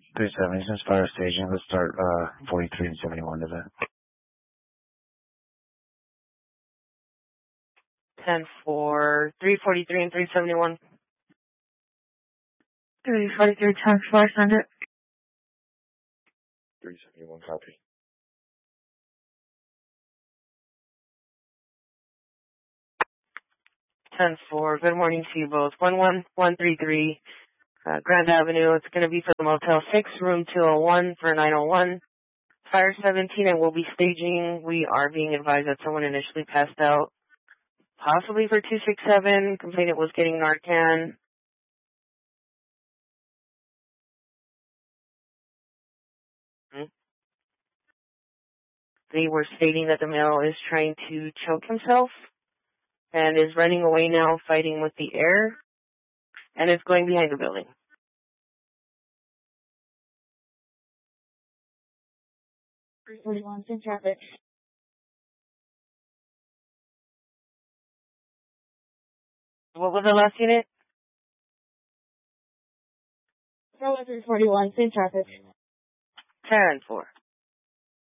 370 since fire staging. Let's start 43 and 71 to that. 10-4, 343 and 371. 343 times 4, send it. 371, copy. 10-4, good morning to you both. 11133 Grand Avenue. It's going to be for the Motel 6, room 201 for 901. Fire 17, and we'll be staging. We are being advised that someone initially passed out, possibly for 267. Complainant was getting Narcan. They were stating that the male is trying to choke himself and is running away now, fighting with the air, and is going behind the building. In traffic. What was the last unit? 341, in traffic. 10-4.